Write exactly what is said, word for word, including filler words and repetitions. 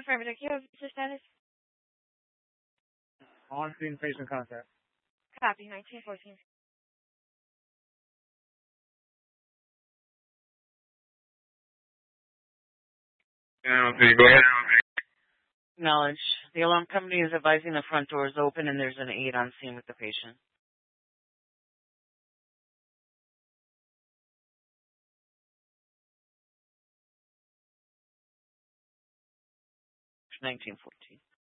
Affirmative. You have visa status? On-screen patient contact. Copy. nineteen fourteen. Yeah, okay, go ahead. Acknowledge. The alarm company is advising the front door is open and there's an aide on scene with the patient. nineteen fourteen.